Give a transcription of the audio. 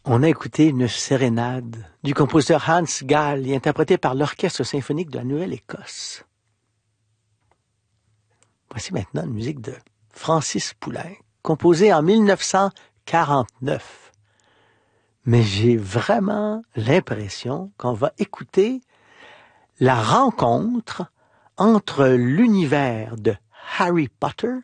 On a écouté une sérénade du compositeur Hans Gall et interprétée par l'Orchestre symphonique de la Nouvelle-Écosse. Voici maintenant une musique de Francis Poulenc, composée en 1949. Mais j'ai vraiment l'impression qu'on va écouter la rencontre entre l'univers de Harry Potter